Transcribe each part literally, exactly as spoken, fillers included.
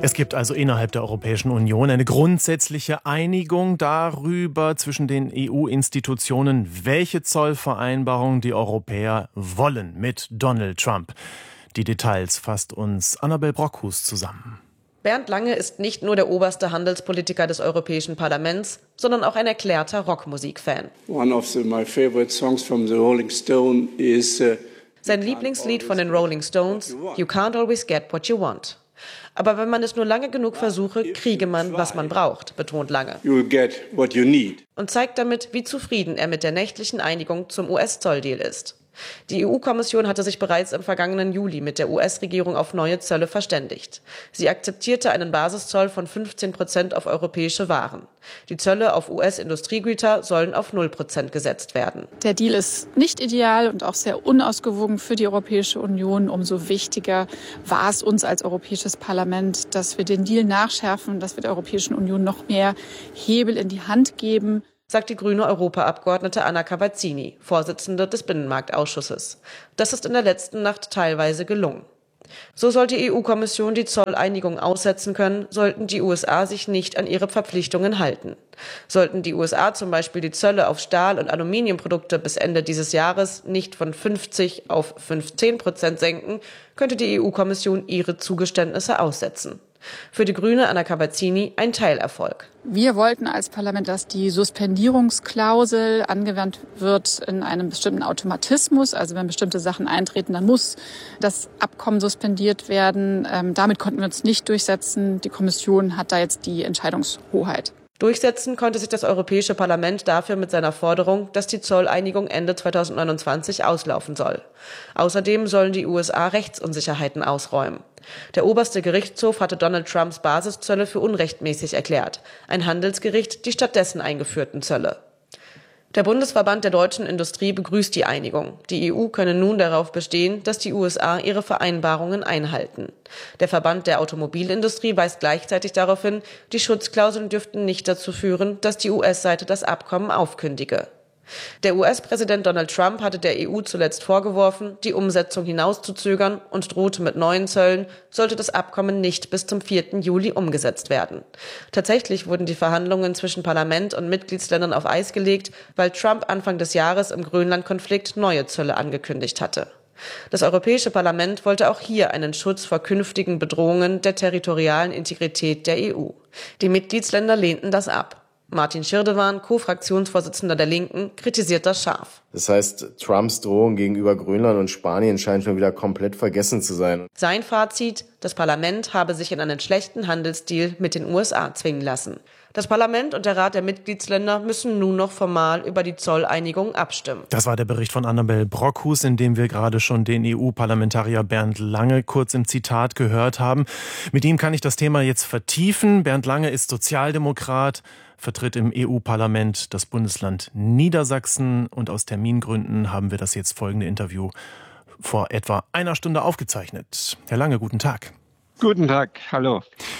Es gibt also innerhalb der Europäischen Union eine grundsätzliche Einigung darüber zwischen den E U-Institutionen, welche Zollvereinbarung die Europäer wollen mit Donald Trump. Die Details fasst uns Annabel Brockhus zusammen. Bernd Lange ist nicht nur der oberste Handelspolitiker des Europäischen Parlaments, sondern auch ein erklärter Rockmusikfan. One of the, my favorite songs from the Rolling Stone is uh, Sein Lieblingslied von den Rolling Stones, You Can't Always Get What You Want. Aber wenn man es nur lange genug versuche, kriege man, was man braucht, betont Lange. You will get what you need. Und zeigt damit, wie zufrieden er mit der nächtlichen Einigung zum U S-Zolldeal ist. Die E U-Kommission hatte sich bereits im vergangenen Juli mit der U S-Regierung auf neue Zölle verständigt. Sie akzeptierte einen Basiszoll von fünfzehn Prozent auf europäische Waren. Die Zölle auf U S-Industriegüter sollen auf null Prozent gesetzt werden. Der Deal ist nicht ideal und auch sehr unausgewogen für die Europäische Union. Umso wichtiger war es uns als Europäisches Parlament, dass wir den Deal nachschärfen, dass wir der Europäischen Union noch mehr Hebel in die Hand geben, sagt die grüne Europaabgeordnete Anna Cavazzini, Vorsitzende des Binnenmarktausschusses. Das ist in der letzten Nacht teilweise gelungen. So soll die E U-Kommission die Zolleinigung aussetzen können, sollten die U S A sich nicht an ihre Verpflichtungen halten. Sollten die U S A zum Beispiel die Zölle auf Stahl- und Aluminiumprodukte bis Ende dieses Jahres nicht von fünfzig auf fünfzehn Prozent senken, könnte die E U-Kommission ihre Zugeständnisse aussetzen. Für die Grüne Anna Cavazzini ein Teilerfolg. Wir wollten als Parlament, dass die Suspendierungsklausel angewandt wird in einem bestimmten Automatismus. Also wenn bestimmte Sachen eintreten, dann muss das Abkommen suspendiert werden. Ähm, damit konnten wir uns nicht durchsetzen. Die Kommission hat da jetzt die Entscheidungshoheit. Durchsetzen konnte sich das Europäische Parlament dafür mit seiner Forderung, dass die Zolleinigung Ende zweitausendneunundzwanzig auslaufen soll. Außerdem sollen die U S A Rechtsunsicherheiten ausräumen. Der oberste Gerichtshof hatte Donald Trumps Basiszölle für unrechtmäßig erklärt, ein Handelsgericht die stattdessen eingeführten Zölle. Der Bundesverband der deutschen Industrie begrüßt die Einigung. Die E U könne nun darauf bestehen, dass die U S A ihre Vereinbarungen einhalten. Der Verband der Automobilindustrie weist gleichzeitig darauf hin, die Schutzklauseln dürften nicht dazu führen, dass die U S-Seite das Abkommen aufkündige. Der U S-Präsident Donald Trump hatte der E U zuletzt vorgeworfen, die Umsetzung hinauszuzögern und drohte mit neuen Zöllen, sollte das Abkommen nicht bis zum vierten Juli umgesetzt werden. Tatsächlich wurden die Verhandlungen zwischen Parlament und Mitgliedsländern auf Eis gelegt, weil Trump Anfang des Jahres im Grönland-Konflikt neue Zölle angekündigt hatte. Das Europäische Parlament wollte auch hier einen Schutz vor künftigen Bedrohungen der territorialen Integrität der E U. Die Mitgliedsländer lehnten das ab. Martin Schirdewan, Co-Fraktionsvorsitzender der Linken, kritisiert das scharf. Das heißt, Trumps Drohung gegenüber Grönland und Spanien scheint schon wieder komplett vergessen zu sein. Sein Fazit: Das Parlament habe sich in einen schlechten Handelsdeal mit den U S A zwingen lassen. Das Parlament und der Rat der Mitgliedsländer müssen nun noch formal über die Zolleinigung abstimmen. Das war der Bericht von Annabel Brockhus, in dem wir gerade schon den E U-Parlamentarier Bernd Lange kurz im Zitat gehört haben. Mit ihm kann ich das Thema jetzt vertiefen. Bernd Lange ist Sozialdemokrat, vertritt im E U-Parlament das Bundesland Niedersachsen und aus Termingründen haben wir das jetzt folgende Interview vor etwa einer Stunde aufgezeichnet. Herr Lange, guten Tag. Guten Tag, hallo.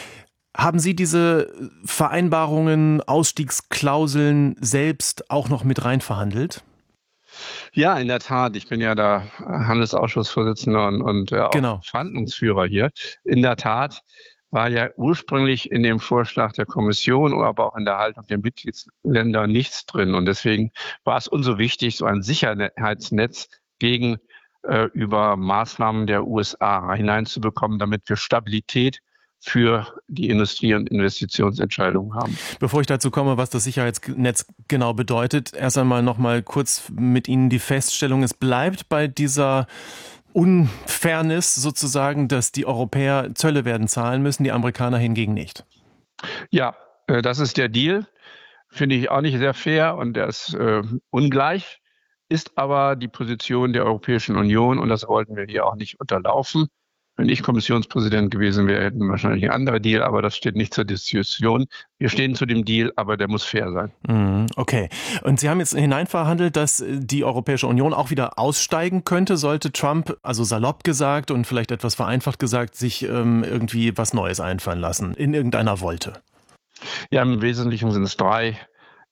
Haben Sie diese Vereinbarungen, Ausstiegsklauseln selbst auch noch mit rein verhandelt? Ja, in der Tat. Ich bin ja der Handelsausschussvorsitzender und, und äh, auch genau. Verhandlungsführer hier. In der Tat war ja ursprünglich in dem Vorschlag der Kommission, aber auch in der Haltung der Mitgliedsländer nichts drin. Und deswegen war es uns so wichtig, so ein Sicherheitsnetz gegen äh, über Maßnahmen der U S A hineinzubekommen, damit wir Stabilität für die Industrie- und Investitionsentscheidungen haben. Bevor ich dazu komme, was das Sicherheitsnetz genau bedeutet, erst einmal noch mal kurz mit Ihnen die Feststellung, es bleibt bei dieser Unfairness sozusagen, dass die Europäer Zölle werden zahlen müssen, die Amerikaner hingegen nicht. Ja, das ist der Deal. Finde ich auch nicht sehr fair und der ist äh, ungleich, ist aber die Position der Europäischen Union und das wollten wir hier auch nicht unterlaufen. Wenn ich Kommissionspräsident gewesen wäre, hätten wir wahrscheinlich ein anderer Deal, aber das steht nicht zur Diskussion. Wir stehen zu dem Deal, aber der muss fair sein. Okay. Und Sie haben jetzt hineinverhandelt, dass die Europäische Union auch wieder aussteigen könnte, sollte Trump, also salopp gesagt und vielleicht etwas vereinfacht gesagt, sich ähm, irgendwie was Neues einfallen lassen, in irgendeiner Wolte. Ja, im Wesentlichen sind es drei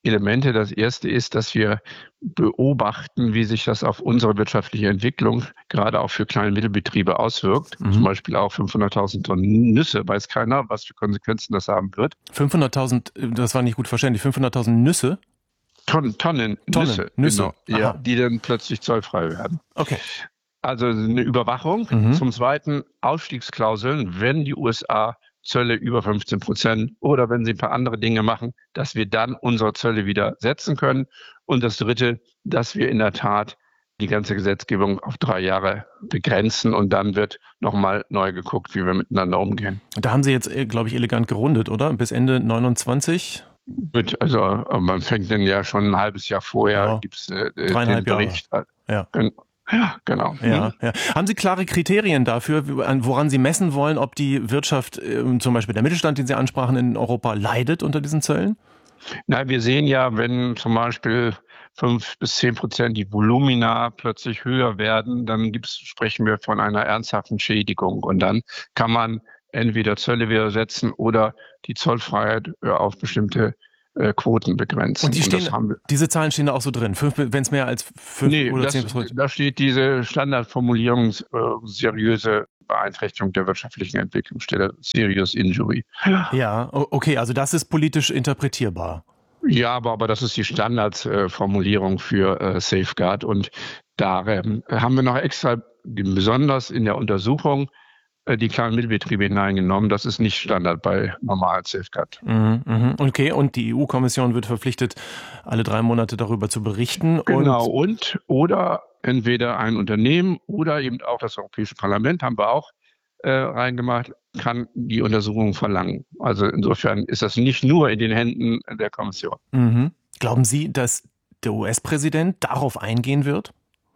Elemente. Das erste ist, dass wir beobachten, wie sich das auf unsere wirtschaftliche Entwicklung, gerade auch für kleine Mittelbetriebe, auswirkt. Mhm. Zum Beispiel auch fünfhunderttausend Tonnen Nüsse, weiß keiner, was für Konsequenzen das haben wird. fünfhunderttausend, das war nicht gut verständlich, fünfhunderttausend Nüsse? Tonnen, Tonnen, Tonnen Nüsse, Nüsse. Genau, ja, die dann plötzlich zollfrei werden. Okay. Also eine Überwachung. Mhm. Zum Zweiten Ausstiegsklauseln, wenn die U S A Zölle über fünfzehn Prozent oder wenn sie ein paar andere Dinge machen, dass wir dann unsere Zölle wieder setzen können. Und das Dritte, dass wir in der Tat die ganze Gesetzgebung auf drei Jahre begrenzen und dann wird nochmal neu geguckt, wie wir miteinander umgehen. Da haben Sie jetzt, glaube ich, elegant gerundet, oder? Bis Ende neunundzwanzig? Also man fängt dann ja schon ein halbes Jahr vorher, ja. gibt es äh, den Bericht. Jahre. Ja. Ja, genau. Ja, ja. Haben Sie klare Kriterien dafür, woran Sie messen wollen, ob die Wirtschaft, zum Beispiel der Mittelstand, den Sie ansprachen, in Europa leidet unter diesen Zöllen? Nein, wir sehen ja, wenn zum Beispiel fünf bis zehn Prozent die Volumina plötzlich höher werden, dann gibt's, sprechen wir von einer ernsthaften Schädigung. Und dann kann man entweder Zölle wieder setzen oder die Zollfreiheit auf bestimmte Quoten begrenzen. Und die stehen, und wir, diese Zahlen stehen da auch so drin, wenn es mehr als fünf nee, oder das, zehn Prozent? Da steht diese Standardformulierung, äh, seriöse Beeinträchtigung der wirtschaftlichen Entwicklung, steht serious injury. Ja, okay, also das ist politisch interpretierbar. Ja, aber, aber das ist die Standardformulierung äh, für äh, Safeguard und da äh, haben wir noch extra besonders in der Untersuchung die kleinen Mittelbetriebe hineingenommen. Das ist nicht Standard bei normalen Safeguard. Mhm, okay, und die E U-Kommission wird verpflichtet, alle drei Monate darüber zu berichten. Genau, und, und oder entweder ein Unternehmen oder eben auch das Europäische Parlament, haben wir auch äh, reingemacht, kann die Untersuchung verlangen. Also insofern ist das nicht nur in den Händen der Kommission. Mhm. Glauben Sie, dass der U S-Präsident darauf eingehen wird?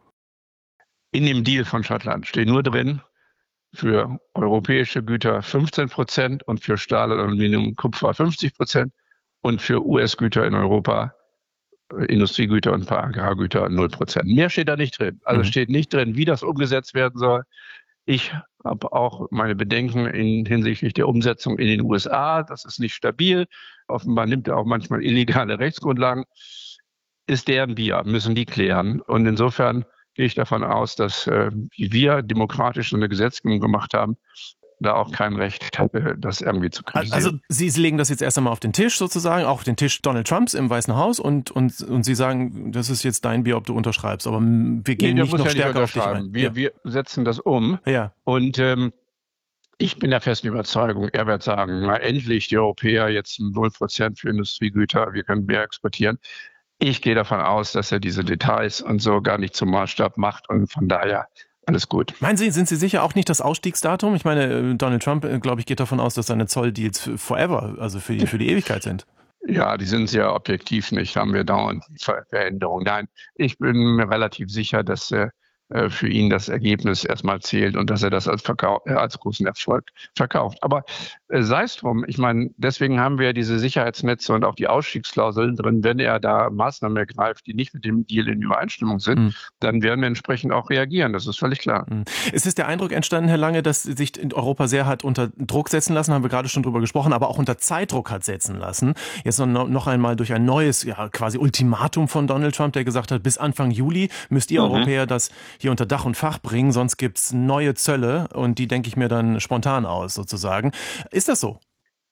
In dem Deal von Schottland steht nur drin, für europäische Güter fünfzehn Prozent und für Stahl, Aluminium und Kupfer fünfzig Prozent und für U S-Güter in Europa, Industriegüter und ein paar Agrargüter null Prozent. Mehr steht da nicht drin. Also mhm. steht nicht drin, wie das umgesetzt werden soll. Ich habe auch meine Bedenken in, hinsichtlich der Umsetzung in den U S A. Das ist nicht stabil. Offenbar nimmt er auch manchmal illegale Rechtsgrundlagen. Ist deren Bier, müssen die klären. Und insofern gehe ich davon aus, dass äh, wie wir demokratisch so eine Gesetzgebung gemacht haben, da auch kein Recht hätte, das irgendwie zu kritisieren. Also Sie legen das jetzt erst einmal auf den Tisch sozusagen, auch auf den Tisch Donald Trumps im Weißen Haus und, und, und Sie sagen, das ist jetzt dein Bier, ob du unterschreibst, aber wir gehen nee, nicht noch ja stärker nicht auf dich ein. Wir, ja. wir setzen das um ja. und ähm, ich bin der festen Überzeugung, er wird sagen, na endlich die Europäer jetzt null Prozent für Industriegüter, wir können mehr exportieren. Ich gehe davon aus, dass er diese Details und so gar nicht zum Maßstab macht und von daher alles gut. Meinen Sie, sind Sie sicher auch nicht das Ausstiegsdatum? Ich meine, Donald Trump, glaube ich, geht davon aus, dass seine Zolldeals forever, also für die, für die Ewigkeit sind. Ja, die sind sehr objektiv nicht, haben wir dauernd Veränderungen. Nein, ich bin mir relativ sicher, dass äh, für ihn das Ergebnis erstmal zählt und dass er das als, Verkauf, äh, als großen Erfolg verkauft. Aber äh, sei es drum, ich meine, deswegen haben wir diese Sicherheitsnetze und auch die Ausstiegsklauseln drin. Wenn er da Maßnahmen ergreift, die nicht mit dem Deal in Übereinstimmung sind, mhm. dann werden wir entsprechend auch reagieren. Das ist völlig klar. Mhm. Es ist der Eindruck entstanden, Herr Lange, dass sich in Europa sehr hat unter Druck setzen lassen, haben wir gerade schon drüber gesprochen, aber auch unter Zeitdruck hat setzen lassen. Jetzt noch einmal durch ein neues, ja quasi Ultimatum von Donald Trump, der gesagt hat, bis Anfang Juli müsst ihr mhm. Europäer das hier unter Dach und Fach bringen, sonst gibt's neue Zölle und die denke ich mir dann spontan aus sozusagen. Ist das so?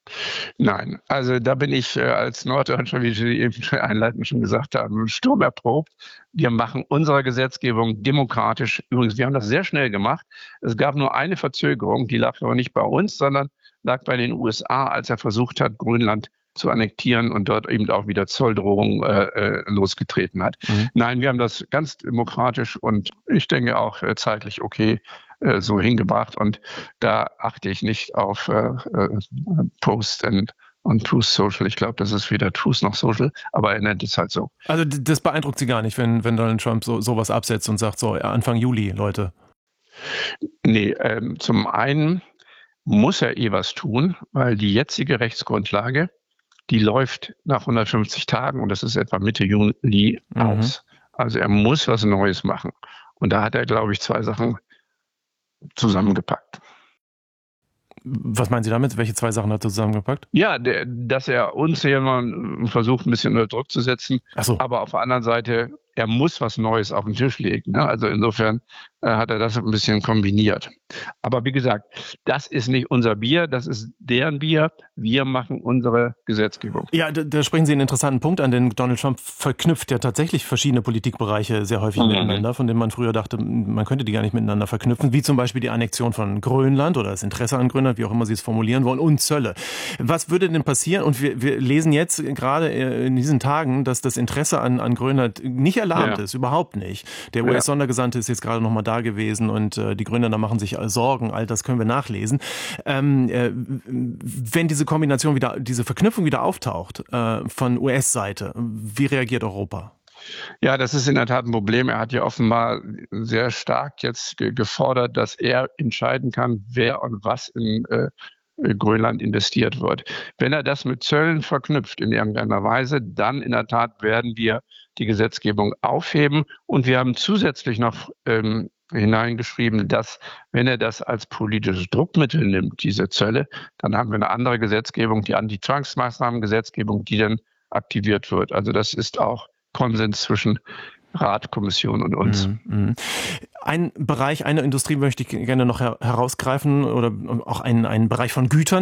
Nein, also da bin ich äh, als Norddeutscher, wie Sie eben einleitend schon gesagt haben, sturmerprobt. Wir machen unsere Gesetzgebung demokratisch. Übrigens, wir haben das sehr schnell gemacht. Es gab nur eine Verzögerung, die lag aber nicht bei uns, sondern lag bei den U S A, als er versucht hat, Grönland zu annektieren und dort eben auch wieder Zolldrohungen äh, losgetreten hat. Mhm. Nein, wir haben das ganz demokratisch und ich denke auch äh, zeitlich okay äh, so hingebracht und da achte ich nicht auf äh, äh, Post and und Truth Social. Ich glaube, das ist weder Truth noch Social, aber er nennt es halt so. Also das beeindruckt Sie gar nicht, wenn, wenn Donald Trump so sowas absetzt und sagt, so Anfang Juli, Leute. Nee, ähm, zum einen muss er eh was tun, weil die jetzige Rechtsgrundlage, die läuft nach hundertfünfzig Tagen und das ist etwa Mitte Juli mhm. aus. Also er muss was Neues machen. Und da hat er, glaube ich, zwei Sachen zusammengepackt. Was meinen Sie damit? Welche zwei Sachen hat er zusammengepackt? Ja, der, dass er uns hier mal versucht, ein bisschen unter Druck zu setzen. Ach so. Aber auf der anderen Seite, er muss was Neues auf den Tisch legen. Ne? Also insofern äh, hat er das ein bisschen kombiniert. Aber wie gesagt, das ist nicht unser Bier, das ist deren Bier. Wir machen unsere Gesetzgebung. Ja, da, da sprechen Sie einen interessanten Punkt an, denn Donald Trump verknüpft ja tatsächlich verschiedene Politikbereiche sehr häufig mhm. miteinander, von denen man früher dachte, man könnte die gar nicht miteinander verknüpfen, wie zum Beispiel die Annexion von Grönland oder das Interesse an Grönland, wie auch immer Sie es formulieren wollen, und Zölle. Was würde denn passieren? Und wir, wir lesen jetzt gerade in diesen Tagen, dass das Interesse an, an Grönland nicht erlahmt ja. ist, überhaupt nicht. Der U S-Sondergesandte ist jetzt gerade noch mal da gewesen und äh, die Grönländer machen sich Sorgen, all das können wir nachlesen. Ähm, äh, wenn diese Kombination wieder, diese Verknüpfung wieder auftaucht äh, von U S-Seite, wie reagiert Europa? Ja, das ist in der Tat ein Problem. Er hat ja offenbar sehr stark jetzt ge- gefordert, dass er entscheiden kann, wer und was in äh, Grönland investiert wird. Wenn er das mit Zöllen verknüpft in irgendeiner Weise, dann in der Tat werden wir die Gesetzgebung aufheben. Und wir haben zusätzlich noch ähm, hineingeschrieben, dass wenn er das als politisches Druckmittel nimmt, diese Zölle, dann haben wir eine andere Gesetzgebung, die Anti-Zwangsmaßnahmen-Gesetzgebung, die dann aktiviert wird. Also das ist auch Konsens zwischen Rat, Kommission und uns. Mhm. Ein Bereich, eine Industrie möchte ich gerne noch her- herausgreifen oder auch einen, einen Bereich von Gütern.